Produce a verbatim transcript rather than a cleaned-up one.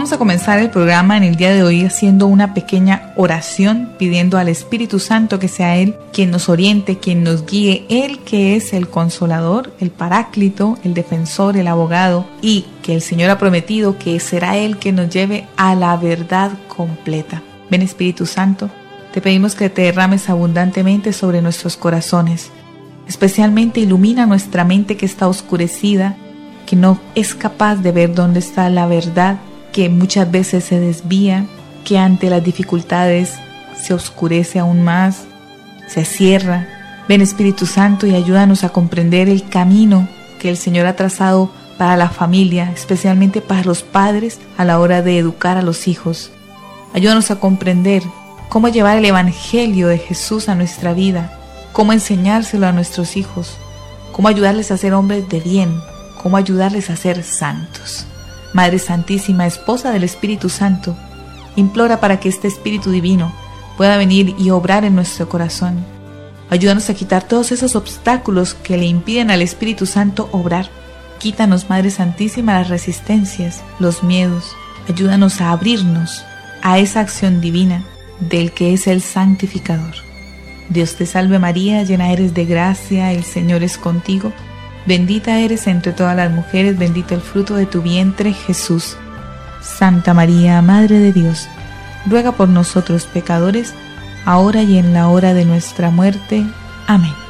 Vamos a comenzar el programa en el día de hoy haciendo una pequeña oración, pidiendo al Espíritu Santo que sea Él quien nos oriente, quien nos guíe, Él que es el Consolador, el Paráclito, el Defensor, el Abogado, y que el Señor ha prometido que será Él quien nos lleve a la verdad completa. Ven, Espíritu Santo, te pedimos que te derrames abundantemente sobre nuestros corazones, especialmente ilumina nuestra mente que está oscurecida, que no es capaz de ver dónde está la verdad, que muchas veces se desvía, que ante las dificultades se oscurece aún más, se cierra. Ven, Espíritu Santo, y ayúdanos a comprender el camino que el Señor ha trazado para la familia, especialmente para los padres a la hora de educar a los hijos. Ayúdanos a comprender cómo llevar el Evangelio de Jesús a nuestra vida, cómo enseñárselo a nuestros hijos, cómo ayudarles a ser hombres de bien, cómo ayudarles a ser santos. Madre Santísima, Esposa del Espíritu Santo, implora para que este Espíritu Divino pueda venir y obrar en nuestro corazón. Ayúdanos a quitar todos esos obstáculos que le impiden al Espíritu Santo obrar. Quítanos, Madre Santísima, las resistencias, los miedos. Ayúdanos a abrirnos a esa acción divina del que es el santificador. Dios te salve María, llena eres de gracia, el Señor es contigo. Bendita eres entre todas las mujeres, bendito el fruto de tu vientre, Jesús. Santa María, Madre de Dios, ruega por nosotros pecadores, ahora y en la hora de nuestra muerte. Amén.